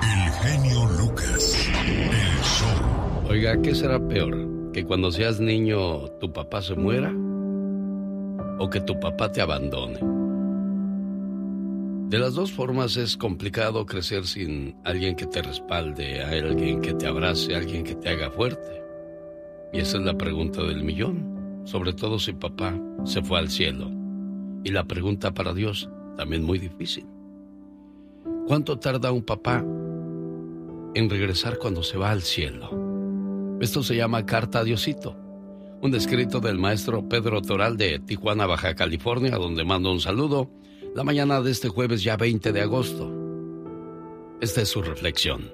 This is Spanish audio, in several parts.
El genio Lucas, el show. Oiga, ¿qué será peor? ¿Que cuando seas niño tu papá se muera? ¿O que tu papá te abandone? De las dos formas es complicado crecer sin alguien que te respalde, alguien que te abrace, alguien que te haga fuerte. Y esa es la pregunta del millón, sobre todo si papá se fue al cielo. Y la pregunta para Dios, también muy difícil. ¿Cuánto tarda un papá en regresar cuando se va al cielo? Esto se llama Carta a Diosito, un escrito del maestro Pedro Toral de Tijuana, Baja California, donde mando un saludo la mañana de este jueves ya 20 de agosto. Esta es su reflexión.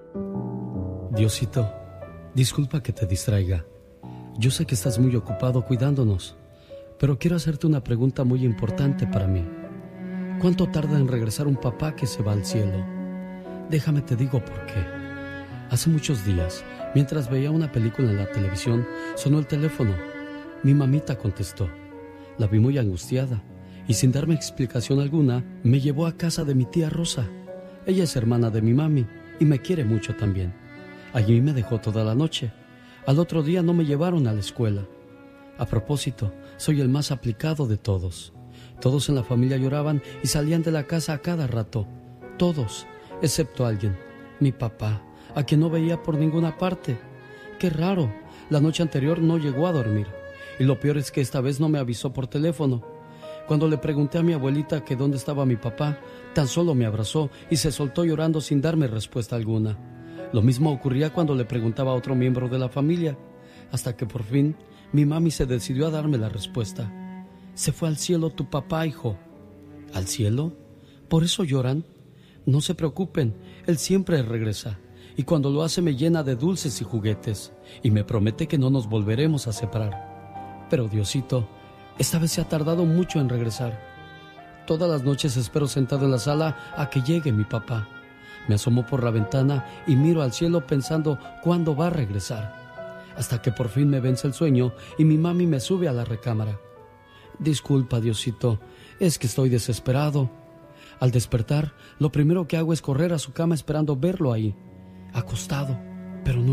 Diosito, disculpa que te distraiga. Yo sé que estás muy ocupado cuidándonos, pero quiero hacerte una pregunta muy importante para mí. ¿Cuánto tarda en regresar un papá que se va al cielo? Déjame te digo por qué. Hace muchos días, mientras veía una película en la televisión, sonó el teléfono. Mi mamita contestó. La vi muy angustiada y sin darme explicación alguna, me llevó a casa de mi tía Rosa. Ella es hermana de mi mami y me quiere mucho también. Allí me dejó toda la noche. Al otro día no me llevaron a la escuela. A propósito, soy el más aplicado de todos. Todos en la familia lloraban y salían de la casa a cada rato. Todos, excepto alguien, mi papá, a quien no veía por ninguna parte. Qué raro, la noche anterior no llegó a dormir. Y lo peor es que esta vez no me avisó por teléfono. Cuando le pregunté a mi abuelita que dónde estaba mi papá, tan solo me abrazó y se soltó llorando sin darme respuesta alguna. Lo mismo ocurría cuando le preguntaba a otro miembro de la familia, hasta que por fin mi mami se decidió a darme la respuesta. Se fue al cielo tu papá, hijo. ¿Al cielo? ¿Por eso lloran? No se preocupen, él siempre regresa. Y cuando lo hace me llena de dulces y juguetes. Y me promete que no nos volveremos a separar. Pero Diosito, esta vez se ha tardado mucho en regresar. Todas las noches espero sentado en la sala a que llegue mi papá. Me asomo por la ventana y miro al cielo pensando cuándo va a regresar. Hasta que por fin me vence el sueño y mi mami me sube a la recámara. Disculpa, Diosito, es que estoy desesperado. Al despertar, lo primero que hago es correr a su cama esperando verlo ahí, acostado, pero no